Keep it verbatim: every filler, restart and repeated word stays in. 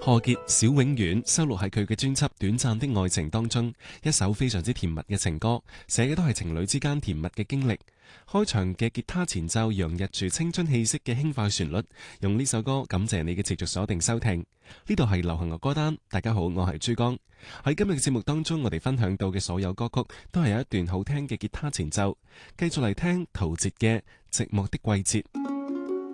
賀潔小永遠收錄喺佢嘅專輯《短暫的愛情》當中，一首非常之甜蜜嘅情歌，寫嘅都係情侶之間甜蜜嘅經歷。開場嘅吉他前奏洋溢住青春氣息嘅輕快旋律，用呢首歌感謝你嘅持續鎖定收聽。呢度係流行樂歌單，大家好，我係珠江。喺今日嘅節目當中，我哋分享到嘅所有歌曲都係有一段好聽嘅吉他前奏。繼續嚟聽陶喆嘅《寂寞的季節》。